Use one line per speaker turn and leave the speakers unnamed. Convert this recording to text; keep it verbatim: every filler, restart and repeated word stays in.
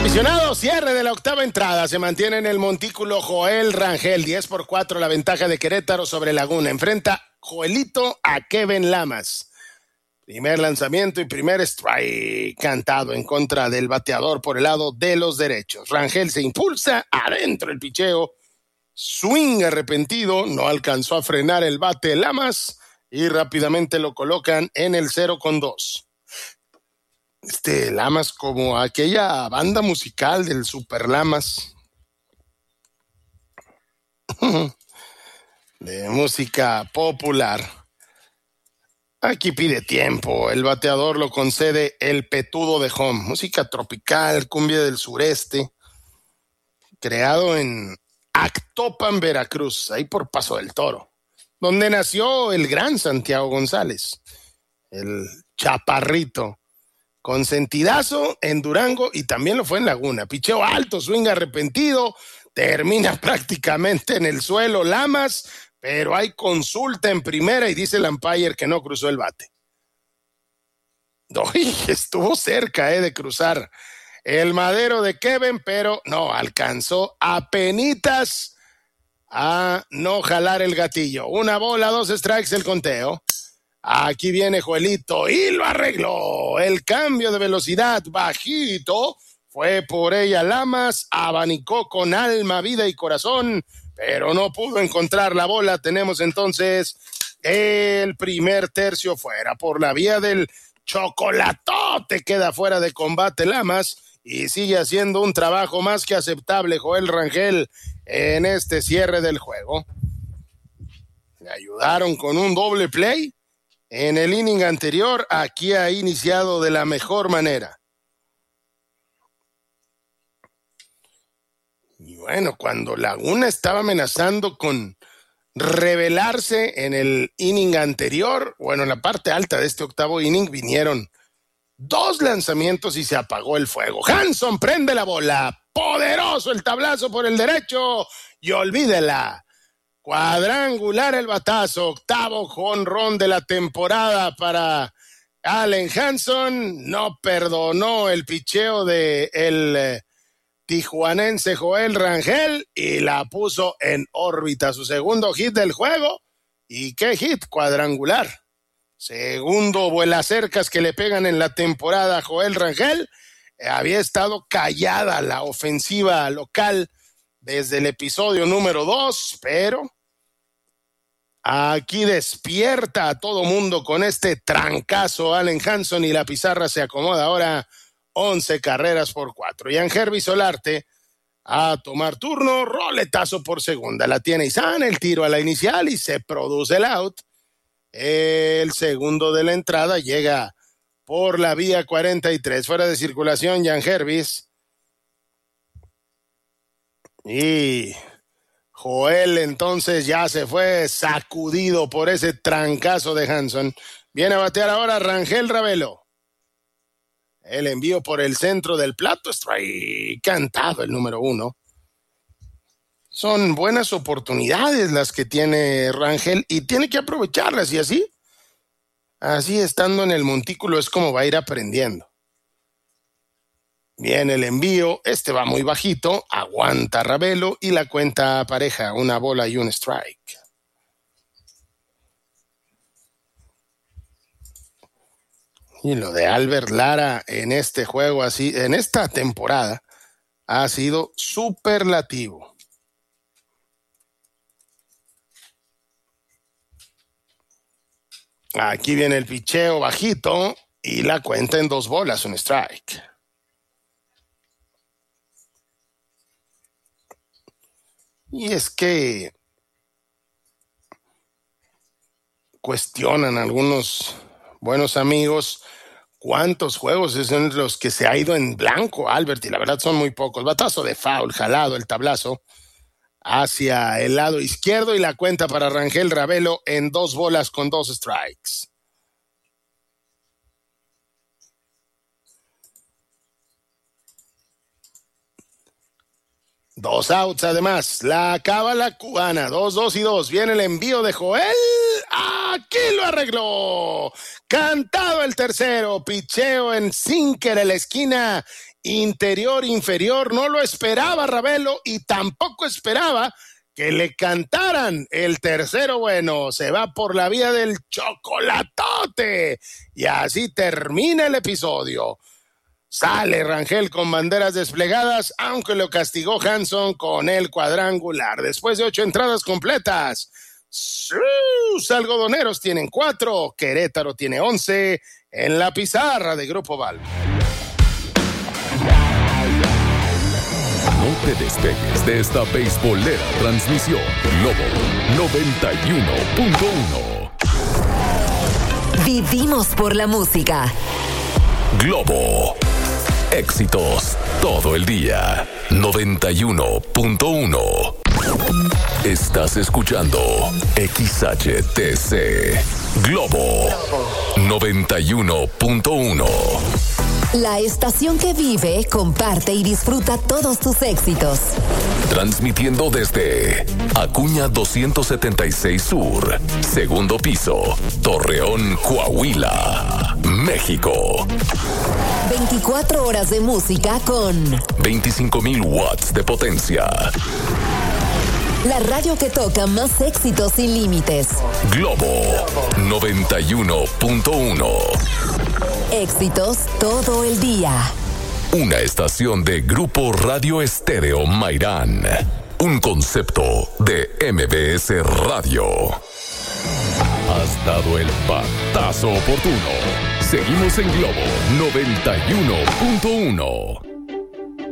Aficionados, cierre de la octava entrada. Se mantiene en el montículo Joel Rangel. diez por cuatro la ventaja de Querétaro sobre Laguna. Enfrenta Joelito a Kevin Lamas. Primer lanzamiento y primer strike cantado en contra del bateador por el lado de los derechos. Rangel se impulsa, adentro el picheo. Swing arrepentido, no alcanzó a frenar el bate Lamas y rápidamente lo colocan en el cero con dos. Este Lamas, como aquella banda musical del Super Lamas de música popular. Aquí pide tiempo, el bateador lo concede el Petudo de Home, música tropical, cumbia del sureste, creado en Actopan, Veracruz, ahí por Paso del Toro, donde nació el gran Santiago González, el chaparrito, consentidazo en Durango y también lo fue en Laguna. Picheo alto, swing arrepentido, termina prácticamente en el suelo Lamas, pero hay consulta en primera y dice el umpire que no cruzó el bate. Uy, estuvo cerca eh, de cruzar el madero de Kevin, pero no alcanzó apenitas a no jalar el gatillo. Una bola, dos strikes el conteo. Aquí viene Joelito y lo arregló. El cambio de velocidad bajito fue por ella Lamas, abanicó con alma, vida y corazón, pero no pudo encontrar la bola. Tenemos entonces el primer tercio fuera. Por la vía del chocolatote queda fuera de combate Lamas y sigue haciendo un trabajo más que aceptable Joel Rangel en este cierre del juego. Le ayudaron con un doble play en el inning anterior. Aquí ha iniciado de la mejor manera. Y bueno, cuando Laguna estaba amenazando con revelarse en el inning anterior, bueno, en la parte alta de este octavo inning vinieron dos lanzamientos y se apagó el fuego. Hanson prende la bola, poderoso el tablazo por el derecho y olvídela. Cuadrangular el batazo, octavo jonrón de la temporada para Allen Hanson. No perdonó el picheo de el eh, tijuanense Joel Rangel y la puso en órbita. Su segundo hit del juego. ¿Y qué hit? Cuadrangular. Segundo vuelacercas que le pegan en la temporada a Joel Rangel. Eh, había estado callada la ofensiva local desde el episodio número dos, pero aquí despierta a todo mundo con este trancazo Allen Hanson y la pizarra se acomoda ahora once carreras por cuatro. Yangervis Solarte a tomar turno, roletazo por segunda, la tiene Isan, el tiro a la inicial y se produce el out. El segundo de la entrada llega por la vía cuarenta y tres, fuera de circulación Yangervis. Y Joel entonces ya se fue sacudido por ese trancazo de Hanson. Viene a batear ahora Rangel Ravelo. El envío por el centro del plato, strike cantado el número uno. Son buenas oportunidades las que tiene Rangel y tiene que aprovecharlas y así, así estando en el montículo es como va a ir aprendiendo. Viene el envío, este va muy bajito, aguanta Ravelo y la cuenta pareja, una bola y un strike. Y lo de Albert Lara en este juego, así, en esta temporada, ha sido superlativo. Aquí viene el picheo bajito y la cuenta en dos bolas, un strike. Y es que cuestionan algunos buenos amigos cuántos juegos son los que se ha ido en blanco Albert, y la verdad son muy pocos. Batazo de foul, jalado el tablazo hacia el lado izquierdo y la cuenta para Rangel Ravelo en dos bolas con dos strikes. Dos outs además, la acaba la cubana, dos, dos y dos, viene el envío de Joel, aquí lo arregló, cantado el tercero, picheo en sinker en la esquina interior inferior. No lo esperaba Ravelo y tampoco esperaba que le cantaran el tercero. Bueno, se va por la vía del chocolatote y así termina el episodio. Sale Rangel con banderas desplegadas, aunque lo castigó Hanson con el cuadrangular. Después de ocho entradas completas, sus algodoneros tienen cuatro, Querétaro tiene once en la pizarra de Grupo Val.
No te despegues de esta beisbolera transmisión. Globo noventa y uno punto uno.
Vivimos por la música.
Globo. Éxitos todo el día. noventa y uno punto uno. Estás escuchando X H T C. Globo noventa y uno punto uno.
La estación que vive, comparte y disfruta todos tus éxitos.
Transmitiendo desde Acuña doscientos setenta y seis Sur, segundo piso, Torreón, Coahuila, México.
veinticuatro horas de música con
veinticinco mil watts de potencia.
La radio que toca más éxitos sin límites.
Globo noventa y uno punto uno.
Éxitos todo el día.
Una estación de Grupo Radio Estéreo Mairán. Un concepto de M B S Radio. Has dado el batazo oportuno. Seguimos en Globo noventa y uno punto uno.